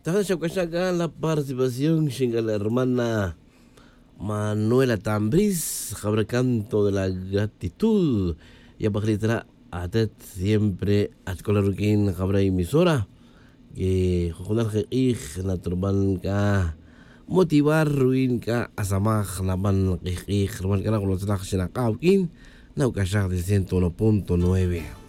Acá la participación llega la hermana Manuela Tambriz, Jabra Canto de la Gratitud. Y a atet siempre a Colaruquín Jabra emisora. Que Jojonar Gij, la turbanca motivar ruin ka asamaj naman Gij, herman ka na con los trajos en la cauquín. Naucachar de 101.9.